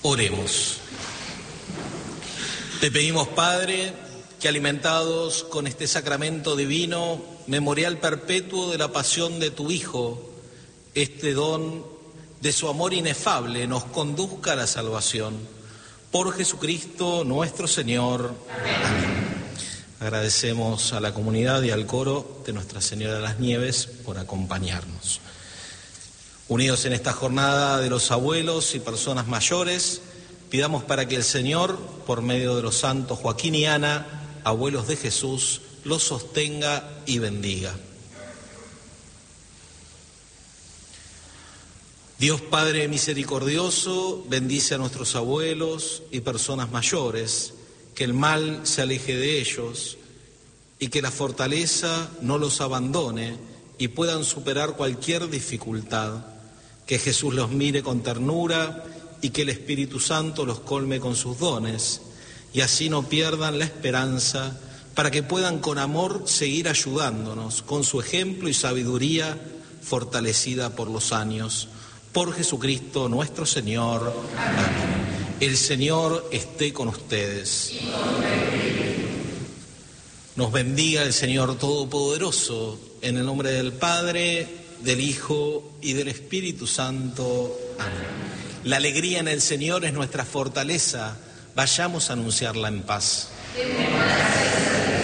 Oremos. Te pedimos, Padre, que alimentados con este sacramento divino, memorial perpetuo de la pasión de tu Hijo, este don de su amor inefable nos conduzca a la salvación. Por Jesucristo nuestro Señor. Amén. Agradecemos a la comunidad y al coro de Nuestra Señora de las Nieves por acompañarnos. Unidos en esta jornada de los abuelos y personas mayores, pidamos para que el Señor, por medio de los santos Joaquín y Ana, abuelos de Jesús, los sostenga y bendiga. Dios Padre misericordioso, bendice a nuestros abuelos y personas mayores, que el mal se aleje de ellos y que la fortaleza no los abandone y puedan superar cualquier dificultad. Que Jesús los mire con ternura y que el Espíritu Santo los colme con sus dones, y así no pierdan la esperanza, para que puedan con amor seguir ayudándonos, con su ejemplo y sabiduría fortalecida por los años. Por Jesucristo nuestro Señor. Amén. El Señor esté con ustedes. Nos bendiga el Señor Todopoderoso, en el nombre del Padre, del Hijo y del Espíritu Santo. Amén. La alegría en el Señor es nuestra fortaleza. Vayamos a anunciarla en paz.